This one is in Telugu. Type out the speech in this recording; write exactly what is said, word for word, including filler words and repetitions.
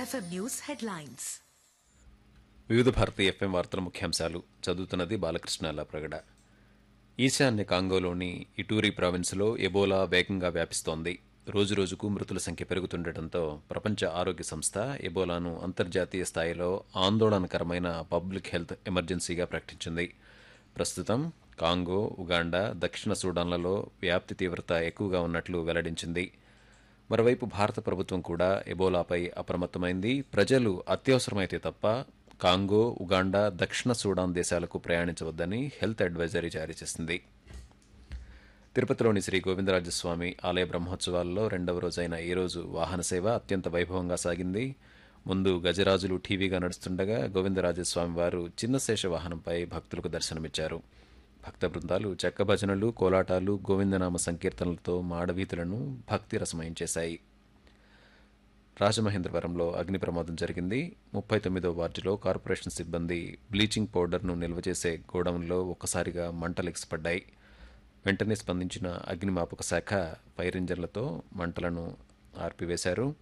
FM news headlines. వివిధ భారతి ఎఫ్ఎం వార్తల ముఖ్యాంశాలు చదువుతున్నది బాలకృష్ణ ప్రగడ. ఈశాన్య కాంగోలోని ఇటూరి ప్రావిన్స్లో ఎబోలా వేగంగా వ్యాపిస్తోంది. రోజురోజుకు మృతుల సంఖ్య పెరుగుతుండటంతో ప్రపంచ ఆరోగ్య సంస్థ ఎబోలాను అంతర్జాతీయ స్థాయిలో ఆందోళనకరమైన పబ్లిక్ హెల్త్ ఎమర్జెన్సీగా ప్రకటించింది. ప్రస్తుతం కాంగో, ఉగాండా, దక్షిణ సూడాన్లలో వ్యాప్తి తీవ్రత ఎక్కువగా ఉన్నట్లు వెల్లడించింది. మరోవైపు భారత ప్రభుత్వం కూడా ఎబోలాపై అప్రమత్తమైంది. ప్రజలు అత్యవసరమైతే తప్ప కాంగో, ఉగాండా, దక్షిణ సూడాన్ దేశాలకు ప్రయాణించవద్దని హెల్త్ అడ్వైజరీ జారీ చేసింది. తిరుపతిలోని శ్రీ గోవిందరాజస్వామి ఆలయ బ్రహ్మోత్సవాల్లో రెండవ రోజైన ఈ రోజు వాహన సేవ అత్యంత వైభవంగా సాగింది. ముందు గజరాజులు టీవీగా నడుస్తుండగా గోవిందరాజస్వామి వారు చిన్న శేష వాహనంపై భక్తులకు దర్శనమిచ్చారు. భక్త బృందాలు చెక్క భజనలు, కోలాటాలు, గోవిందనామ సంకీర్తనలతో మాడవీధులను భక్తి రసమయం చేశాయి. రాజమహేంద్రవరంలో అగ్ని ప్రమాదం జరిగింది. ముప్పై తొమ్మిదో వార్డులో కార్పొరేషన్ సిబ్బంది బ్లీచింగ్ పౌడర్ను నిల్వ చేసే గోడౌన్లో ఒక్కసారిగా మంటలు ఎగిసిపడ్డాయి. వెంటనే స్పందించిన అగ్నిమాపక శాఖ ఫైర్ ఇంజన్లతో మంటలను ఆర్పివేశారు.